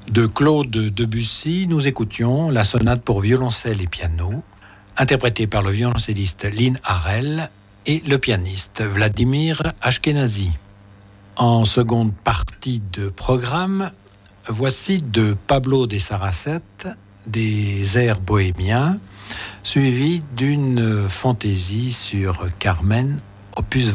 De Claude Debussy, nous écoutions la sonate pour violoncelle et piano, interprétée par le violoncelliste Lynn Harrell et le pianiste Vladimir Ashkenazy. En seconde partie de programme, voici de Pablo de Sarasate des airs bohémiens, suivi d'une fantaisie sur Carmen, opus